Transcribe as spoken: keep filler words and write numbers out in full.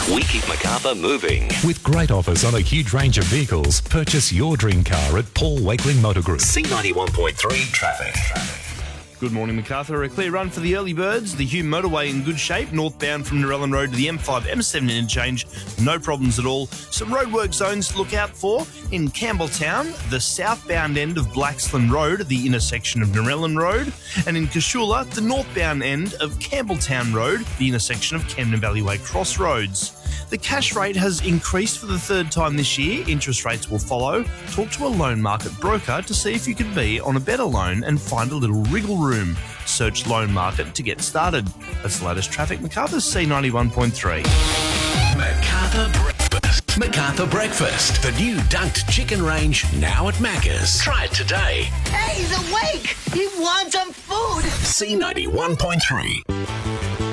We keep Macarthur moving. With great offers on a huge range of vehicles, purchase your dream car at Paul Wakeling Motor Group. C ninety-one point three traffic. Good morning, Macarthur. A clear run for the early birds. The Hume motorway in good shape. Northbound from Narellan Road to the M five M seven interchange. No problems at all. Some roadwork zones to look out for. In Campbelltown, the southbound end of Blaxland Road at the intersection of Narellan Road. And in Cashula, the northbound end of Campbelltown Road, the intersection of Camden Valley Way Crossroads. The cash rate has increased for the third time this year. Interest rates will follow. Talk to a loan market broker to see if you could be on a better loan and find a little wriggle room. Search Loan Market to get started. That's the latest traffic. Macarthur's C ninety-one point three. Macarthur Breakfast. Macarthur Breakfast. The new dunked chicken range now at Macca's. Try it today. Hey, he's awake! He wants some food! C ninety-one point three.